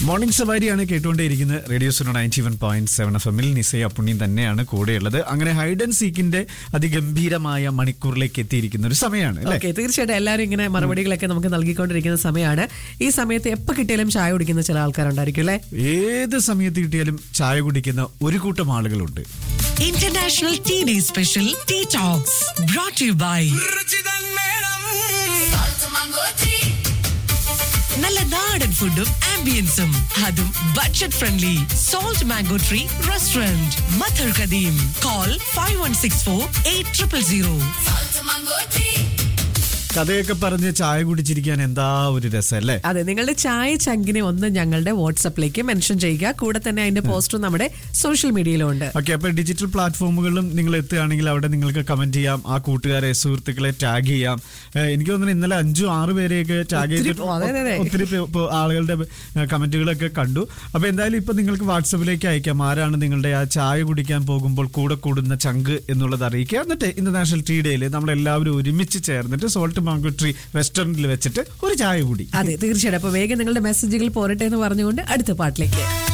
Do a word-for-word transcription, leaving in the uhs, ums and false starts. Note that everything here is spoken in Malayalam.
Morning സവാരിയാണ് കേട്ടുകൊണ്ടേയിരിക്കുന്നത്. Radio Suno ninety one point seven F എമ്മിൽ നിസയ പുണ്യം തന്നെയാണ് കൂടെയുള്ളത്. അങ്ങനെ ഹൈഡ് ആൻഡ് സീക്കിന്റെ അതിഗംഭീരമായ മണിക്കൂറിലേക്ക് എത്തിയിരിക്കുന്ന ഒരു സമയമാണ് അല്ലേ? തീർച്ചയായിട്ടും എല്ലാവരും ഇങ്ങനെ മറുപടികളൊക്കെ നമുക്ക് നൽകിക്കൊണ്ടിരിക്കുന്ന സമയമാണ്. ഈ സമയത്ത് എപ്പോൾ കിട്ടിയാലും ചായ കുടിക്കുന്ന ചില ആൾക്കാരുണ്ടായിരിക്കും അല്ലേ? ഏത് സമയത്ത് കിട്ടിയാലും ചായ കുടിക്കുന്ന ഒരു കൂട്ടം ആളുകളുണ്ട്. International tea day special tea talks brought you by നല്ല നാടൻ ഫുഡും ആംബിയൻസും അതും budget friendly. Salt mango tree restaurant മഥർ കദീം. Call five one six four eight triple zero. കഥയൊക്കെ പറഞ്ഞ് ചായ കുടിച്ചിരിക്കാൻ എന്താ ഒരു രസം അല്ലേ? അതെ, നിങ്ങളുടെ ചായ ചങ്കിനെ ഒന്ന് ഞങ്ങളുടെ വാട്സപ്പിലേക്ക് മെൻഷൻ ചെയ്യുക. കൂടെ തന്നെ അതിന്റെ പോസ്റ്റർ നമ്മുടെ സോഷ്യൽ മീഡിയയിലും ഉണ്ട്. ഓക്കെ, അപ്പൊ ഡിജിറ്റൽ പ്ലാറ്റ്ഫോമുകളിലും നിങ്ങൾ എത്തുകയാണെങ്കിൽ അവിടെ നിങ്ങൾക്ക് കമന്റ് ചെയ്യാം, ആ കൂട്ടുകാരെ സുഹൃത്തുക്കളെ ടാഗ് ചെയ്യാം. എനിക്ക് തോന്നുന്നു ഇന്നലെ അഞ്ചും ആറ് പേരെയൊക്കെ ടാഗ് ചെയ്തിട്ട് ഒത്തിരി ആളുകളുടെ കമന്റുകളൊക്കെ കണ്ടു. അപ്പൊ എന്തായാലും ഇപ്പൊ നിങ്ങൾക്ക് വാട്സപ്പിലേക്ക് അയക്കാം ആരാണ് നിങ്ങളുടെ ആ ചായ കുടിക്കാൻ പോകുമ്പോൾ കൂടെ കൂടുന്ന ചങ്ക് എന്നുള്ളത് അറിയിക്കുക. എന്നിട്ട് ഇന്റർനാഷണൽ ടീ ഡേയിൽ നമ്മളെല്ലാവരും ഒരുമിച്ച് ചേർന്നിട്ട് സോൾട്ട് മാംഗോ ട്രീ റെസ്റ്റോറന്റിൽ വെച്ചിട്ട് ഒരു ചായ കൂടി. അതെ, തീർച്ചയായിട്ടും. അപ്പൊ വേഗം നിങ്ങളുടെ മെസ്സേജുകൾ പോരട്ടെ എന്ന് പറഞ്ഞുകൊണ്ട് അടുത്ത പാട്ടിലേക്ക്.